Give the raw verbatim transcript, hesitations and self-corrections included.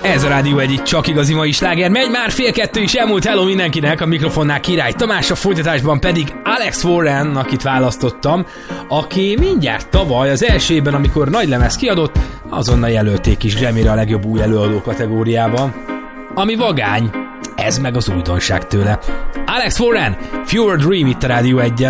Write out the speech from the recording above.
Ez a Rádió egy csak igazi mai sláger. Megy már fél kettő is, elmúlt. Hello mindenkinek, a mikrofonnál Király Tamás, a folytatásban pedig Alex Warren, akit választottam, aki mindjárt tavaly az első évben, amikor nagy lemez kiadott, azonnal jelölték is Grammy-re a legjobb új előadó kategóriában. Ami vagány, ez meg az újdonság tőle. Alex Warren, Fewer Dream itt a Rádió egyen.